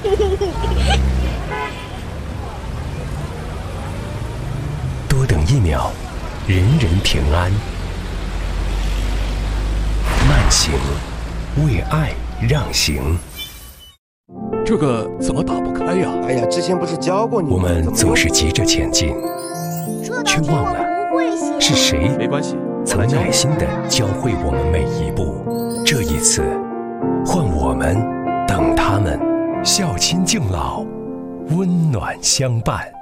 多等1秒，人人平安。慢行，为爱让行。 这个怎么打不开呀？ 哎呀，之前不是教过你吗？ 我们总是急着前进，却忘了是谁曾耐心地教会我们每一步。这一次，换我们等他们，孝亲敬老，温暖相伴。